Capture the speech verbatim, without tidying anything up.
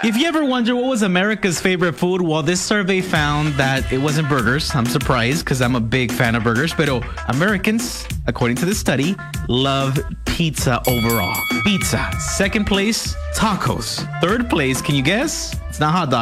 If you ever wonder what was America's favorite food, well, this survey found that it wasn't burgers. I'm surprised because I'm a big fan of burgers. But Americans, according to the study, love pizza overall. Pizza. Second place, tacos. Third place, can you guess? It's not hot dog.